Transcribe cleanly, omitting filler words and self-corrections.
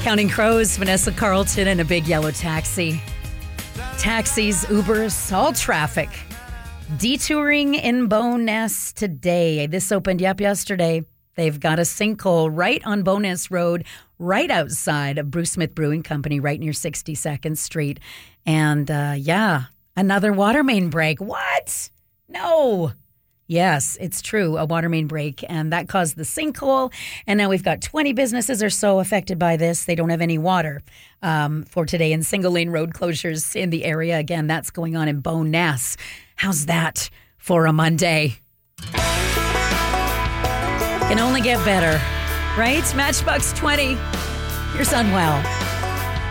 Counting Crows, Vanessa Carlton, and a big yellow taxi. Taxis, Ubers, all traffic. Detouring in Bowness today. This opened yesterday. They've got a sinkhole right on Bowness Road, right outside of Bruce Smith Brewing Company, right near 62nd Street. And another water main break. What? No. Yes, it's true, a water main break, and that caused the sinkhole. And now we've got 20 businesses or so affected by this. They don't have any water for today, and single-lane road closures in the area. Again, that's going on in Bowness. How's that for a Monday? Can only get better, right? Matchbox 20. Here's Unwell.